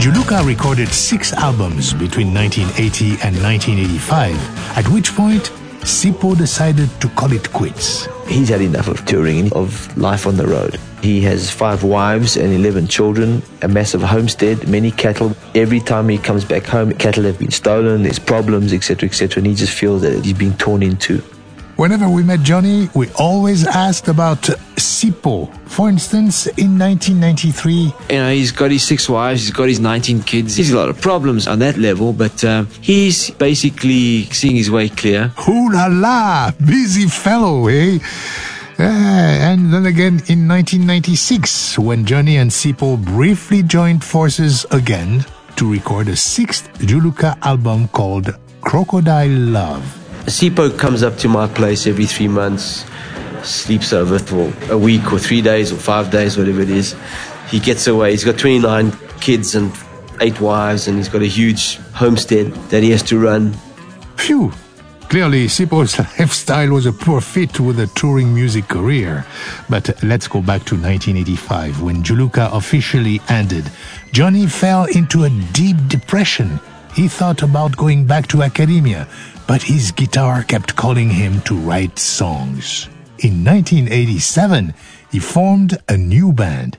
Juluka recorded 6 albums between 1980 and 1985, at which point Sipho decided to call it quits. He's had enough of touring, of life on the road. He has 5 wives and 11 children, a massive homestead, many cattle. Every time he comes back home, cattle have been stolen, there's problems, etc., etc., and he just feels that he's being torn in two. Whenever we met Johnny, we always asked about Sipho. For instance, in 1993... he's got his 6 wives, he's got his 19 kids. He's a lot of problems on that level, but he's basically seeing his way clear. Ooh la la! Busy fellow, eh? And then again in 1996, when Johnny and Sipho briefly joined forces again to record a 6th Juluka album called Crocodile Love. Sipho comes up to my place every 3 months, sleeps over for a week or 3 days or 5 days, whatever it is. He gets away. He's got 29 kids and 8 wives, and he's got a huge homestead that he has to run. Phew! Clearly, Sipho's lifestyle was a poor fit with a touring music career. But let's go back to 1985, when Juluka officially ended. Johnny fell into a deep depression. He thought about going back to academia, but his guitar kept calling him to write songs. In 1987, he formed a new band.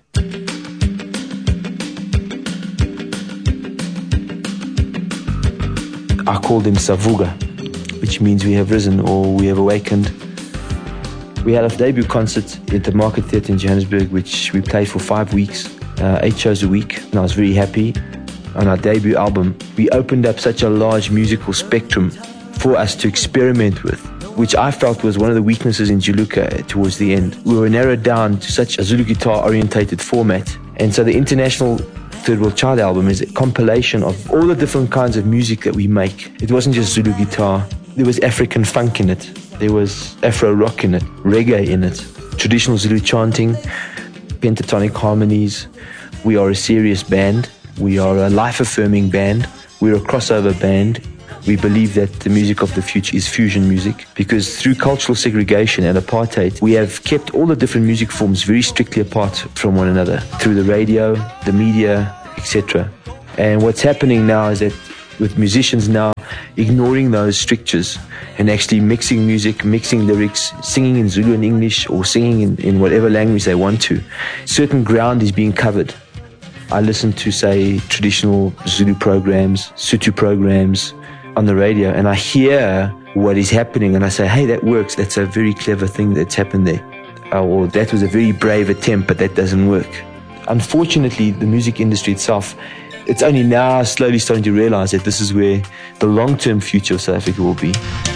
I called him Savuga, which means we have risen or we have awakened. We had a debut concert at the Market Theatre in Johannesburg, which we played for 5 weeks, 8 shows a week, and I was very happy. On our debut album, we opened up such a large musical spectrum for us to experiment with, which I felt was one of the weaknesses in Juluka towards the end. We were narrowed down to such a Zulu guitar-orientated format, and so the International Third World Child album is a compilation of all the different kinds of music that we make. It wasn't just Zulu guitar. There was African funk in it. There was Afro rock in it, reggae in it, traditional Zulu chanting, pentatonic harmonies. We are a serious band. We are a life-affirming band. We're a crossover band. We believe that the music of the future is fusion music, because through cultural segregation and apartheid, we have kept all the different music forms very strictly apart from one another through the radio, the media, etc. And what's happening now is that with musicians now ignoring those strictures and actually mixing music, mixing lyrics, singing in Zulu and English, or singing in whatever language they want to, certain ground is being covered. I listen to, say, traditional Zulu programs, Sotho programs on the radio, and I hear what is happening, and I say, hey, that works. That's a very clever thing that's happened there. Or that was a very brave attempt, but that doesn't work. Unfortunately, the music industry itself, it's only now slowly starting to realize that this is where the long-term future of South Africa will be.